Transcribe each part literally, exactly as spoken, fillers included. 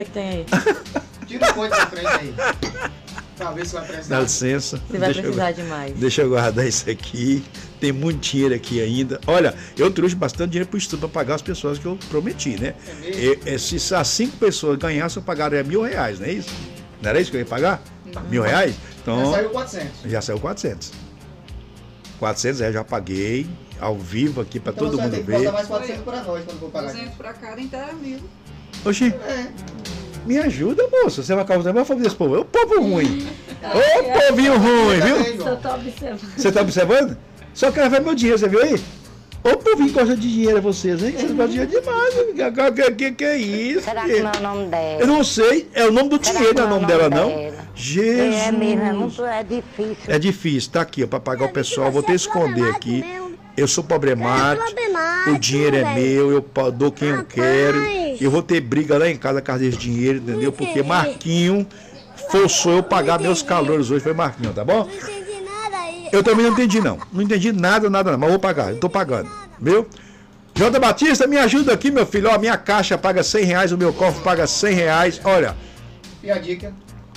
que tem aí? Tira o ponto da frente aí. Pra ver se vai precisar. Dá licença. Você vai deixa precisar eu, demais. Deixa eu guardar isso aqui. Tem muito dinheiro aqui ainda. Olha, eu trouxe bastante dinheiro para o estudo para pagar as pessoas que eu prometi, né? É mesmo? E, e, se as cinco pessoas ganhassem, eu pagaria mil reais, não é isso? Não era isso que eu ia pagar? Uhum. Mil reais? Então, Já saiu quatrocentos. já saiu quatrocentos. quatrocentos reais já paguei, ao vivo aqui para Então todo você vai mundo ter que botar ver. mais quatrocentos para nós quando for pagar. duzentos pra cada, então era mil. Oxi, É. me ajuda, moço. Você vai causar uma família desse povo. É o povo ruim. Ô povinho ruim, viu? Também, João. Eu tô observando. Você tá observando? Só quer ver meu dinheiro, você viu aí? Ô povinho gosta de dinheiro, é vocês, hein? Vocês gostam de dinheiro demais. O que, que, que é isso? Será que filho? não é o nome dela? Eu não sei, é o nome do Será dinheiro, que não é o nome dela, não? dela? Jesus! É mesmo, é muito é difícil. É difícil, tá aqui, ó, pra pagar o pessoal. Vou ter que esconder aqui. Eu sou problemático, o dinheiro é meu, eu pa- dou quem eu quero. Eu vou ter briga lá em casa por causa desse dinheiro, entendeu? Porque Marquinho forçou eu pagar meus calores hoje, foi Marquinho, tá bom? Não entendi nada aí. Eu também não entendi, não. Não entendi nada, nada, não. Mas vou pagar, eu tô pagando, viu? Jota Batista, me ajuda aqui, meu filho. Ó, minha caixa paga cem reais, o meu cofre paga cem reais. Olha, E a dica?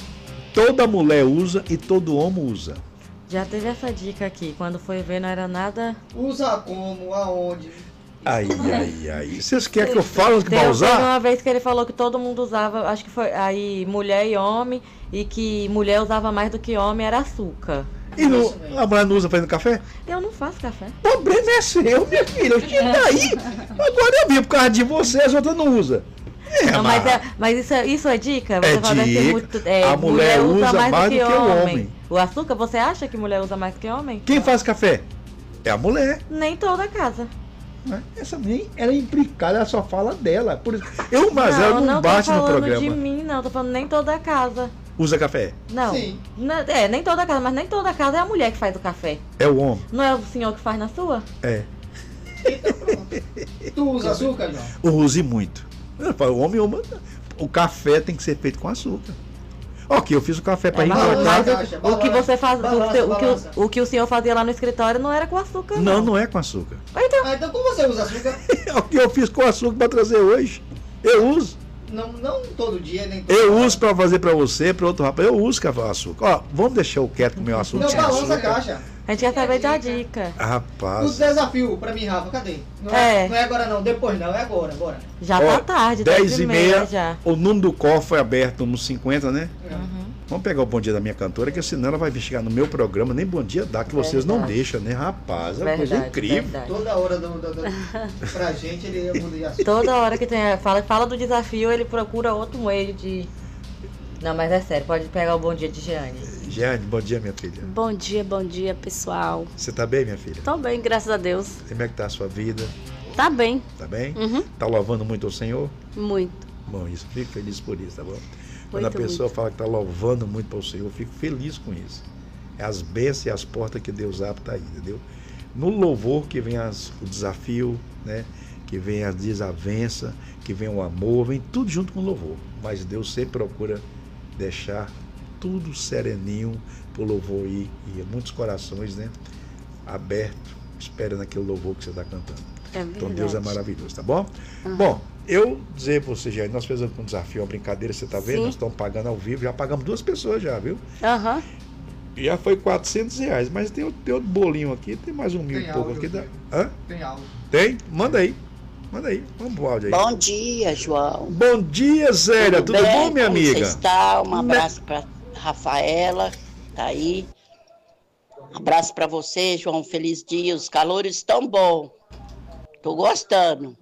toda mulher usa e todo homem usa. Já teve essa dica aqui. Quando foi ver, não era nada. Usa como, aonde? Aí, aí, aí. Vocês querem que eu fale que Teve, vai teve usar? uma vez que ele falou que todo mundo usava, acho que foi aí mulher e homem, e que mulher usava mais do que homem era açúcar. E não, a mulher não usa fazendo café? Eu não faço café. O problema é seu, minha filha. E daí? Agora eu vi por causa de você, as outras não usam. É, Não, mas, é, mas isso, é, isso é dica? Você É fala, deve ter dica. muito, é, A mulher usa mais do que o homem. O açúcar, você acha que mulher usa mais do que homem? Quem faz café? É a mulher. Nem toda casa. Né? Essa nem ela é implicada, ela só fala dela. Por isso, eu, mas ela não, não bate tô no falando programa. de mim, não. Tô falando nem toda casa. Usa café. Não. Sim. Não, é, nem toda casa, mas nem toda casa é a mulher que faz o café. É o homem. Não é o senhor que faz na sua? É. Então pronto. Tu usa açúcar, João? Eu use muito. Eu falo, o homem, o homem, o café tem que ser feito com açúcar. Ok, eu fiz o caixa para É, ir mas, pra balança, cá. mas caixa, o, o que balança, você faz, o, balança, seu- o que, balança. o, o que o senhor fazia lá no escritório não era com açúcar, Não, não. não é com açúcar. Então, Ah, então como você usa açúcar? É o que eu fiz com açúcar para trazer hoje. Eu uso. Não, não todo dia, nem todo Eu dia. uso para fazer para você, para outro rapaz. Eu uso café açúcar. Ó, vamos deixar eu quieto com o meu açúcar. Não, sem balança a açúcar. caixa. a gente quer saber da dica. O Rapaz. desafio pra mim, Rafa, cadê? Não é, É. não é agora não, depois não, é agora, agora. Já Ó, tá tarde, dez dez e e meia meia, já. o número do cofre foi aberto no cinquenta, né? Uhum. Vamos pegar o bom dia da minha cantora, que senão ela vai vir chegar no meu programa, nem bom dia dá, que vocês não Verdade. deixam, né? Rapaz, é uma coisa Verdade, incrível. verdade. Toda hora do, do, do, pra gente ele muda de assunto. Toda hora que tem, fala, fala do desafio, ele procura outro meio de... Não, mas é sério, pode pegar o bom dia de Jeane. Jeane, bom dia, minha filha. Bom dia, bom dia, pessoal. Você tá bem, minha filha? Tô bem, graças a Deus. Como é que tá a sua vida? Tá bem, Tá bem? Uhum. Tá louvando muito ao Senhor? muito. Bom, isso, fico feliz por isso, tá bom? Quando Muito, a pessoa muito. fala que tá louvando muito para o Senhor, eu fico feliz com isso. É as bênçãos e as portas que Deus abre, tá aí, entendeu? No louvor que vem as, o desafio, né? Que vem as desavenças, que vem o amor, vem tudo junto com o louvor. Mas Deus sempre procura deixar tudo sereninho pro louvor ir, e muitos corações, né? Aberto, esperando aquele louvor que você está cantando. É verdade. Então Deus é maravilhoso, tá bom? Bom, eu dizer pra você, já, nós fizemos um desafio, uma brincadeira, você tá vendo? Sim. Nós estamos pagando ao vivo, já pagamos duas pessoas já, viu? Aham. Já foi quatrocentos reais, mas tem, outro- tem outro bolinho aqui, tem mais um mil Tem e pouco áudio aqui. Dá... aqui. Hã? Tem áudio. Tem? Manda aí. Manda aí. Vamos pro áudio aí. Bom dia, João. Bom dia, Zélia. Tudo, bem? bom, minha Como amiga? Você está? Um Me- abraço para Rafaela, tá aí. Um abraço para você, João. Feliz dia. Os calores estão bons. Tô gostando.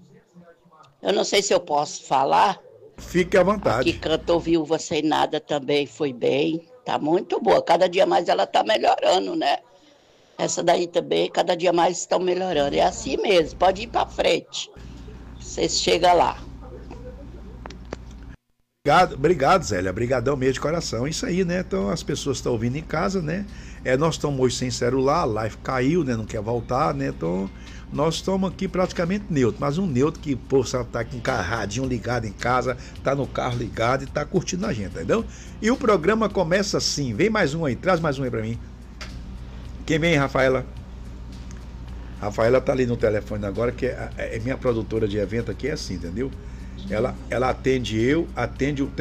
Eu não sei se eu posso falar. Fique à Que vontade. cantou Viúva Sem Nada também foi bem. Tá muito boa. Cada dia mais ela tá melhorando, né? Essa daí também, cada dia mais estão melhorando. É assim mesmo. Pode ir para frente. Vocês chegam lá. Obrigado, obrigado, Zélia. Obrigadão mesmo de coração. Isso aí, né? Então as pessoas estão ouvindo em casa, né? É, nós estamos hoje sem celular, a live caiu, né? Não quer voltar, né? Então nós estamos aqui praticamente neutro. Mas um neutro que, pô, sabe, tá com um radinho ligado em casa, tá no carro ligado e tá curtindo a gente, entendeu? E o programa começa assim. Vem mais um aí, traz mais um aí pra mim. Quem vem, Rafaela? Rafaela tá ali no telefone agora, que é, é minha produtora de evento aqui, é assim, entendeu? Ela, ela atende eu, atende o